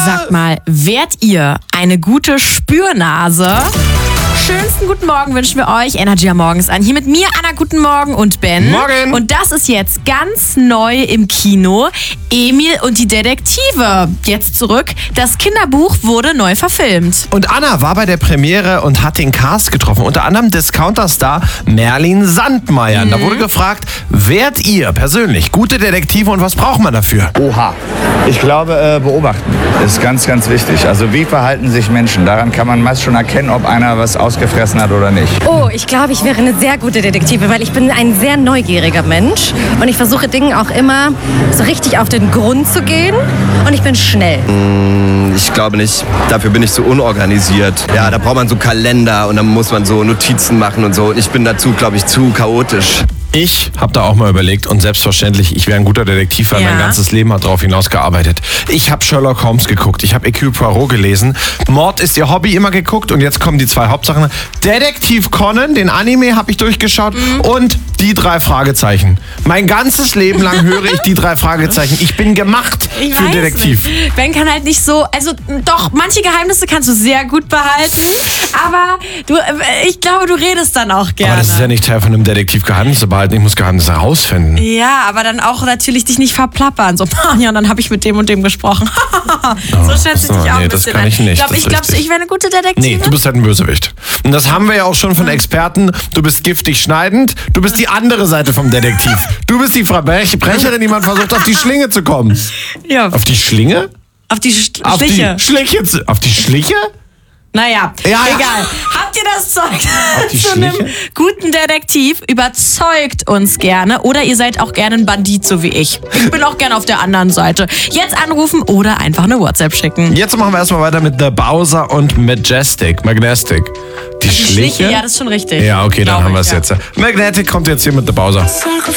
Sag mal, wärt ihr eine gute Spürnase? Schönsten guten Morgen wünschen wir euch. Energy am Morgens an. Hier mit mir, Anna, guten Morgen und Ben. Morgen. Und das ist jetzt ganz neu im Kino. Emil und die Detektive. Jetzt zurück. Das Kinderbuch wurde neu verfilmt. Und Anna war bei der Premiere und hat den Cast getroffen. Unter anderem Discounter-Star Merlin Sandmeier. Da wurde gefragt, wärt ihr persönlich gute Detektive und was braucht man dafür? Oha. Ich glaube, beobachten ist ganz, ganz wichtig. Also wie verhalten sich Menschen? Daran kann man meist schon erkennen, ob einer was ausgefressen hat oder nicht. Oh, ich glaube, ich wäre eine sehr gute Detektive, weil ich bin ein sehr neugieriger Mensch und ich versuche Dingen auch immer so richtig auf den Grund zu gehen und ich bin schnell. Ich glaube nicht. Dafür bin ich so unorganisiert. Ja, da braucht man so Kalender und dann muss man so Notizen machen und so. Und ich bin dazu, glaube ich, zu chaotisch. Ich habe da auch mal überlegt und selbstverständlich, ich wäre ein guter Detektiv, weil mein ganzes Leben hat darauf hinausgearbeitet. Ich habe Sherlock Holmes geguckt, ich habe Hercule Poirot gelesen, Mord ist ihr Hobby immer geguckt und jetzt kommen die zwei Hauptsachen. Detektiv Conan, den Anime habe ich durchgeschaut und die 3 Fragezeichen. Mein ganzes Leben lang höre ich die 3 Fragezeichen. Ich bin gemacht für Detektiv. Nicht. Ben kann halt nicht so, also doch, manche Geheimnisse kannst du sehr gut behalten, aber ich glaube, du redest dann auch gerne. Aber das ist ja nicht Teil von einem Detektiv, Geheimnisse behalten. Ich muss Geheimnisse herausfinden. Ja, aber dann auch natürlich dich nicht verplappern. So, ja, und dann habe ich mit dem und dem gesprochen. So schätze ich dich auch ein bisschen. Das kann ich nicht. Glaubst du, ich wäre eine gute Detektive? Nee, du bist halt ein Bösewicht. Und das haben wir ja auch schon von Experten. Du bist giftig schneidend. Du bist die andere Seite vom Detektiv. Du bist die Verbrecherin, die man versucht, auf die Schlinge zu kommen. Ja. Auf die Schlinge? Auf die Schliche. Auf die Schliche? Naja, ja. Egal. Habt ihr das Zeug zu einem guten Detektiv? Überzeugt uns gerne. Oder ihr seid auch gerne ein Bandit, so wie ich. Ich bin auch gerne auf der anderen Seite. Jetzt anrufen oder einfach eine WhatsApp schicken. Jetzt machen wir erstmal weiter mit The Bowser und Majestic. Die Schliche? Ja, das ist schon richtig. Ja, okay, dann haben wir es jetzt. Magnetic kommt jetzt hier mit The Bowser.